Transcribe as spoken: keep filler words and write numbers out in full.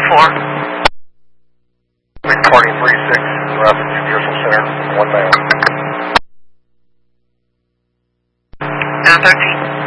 four. Reporting three six, Rapid Judicial Center, one man. Down thirteen.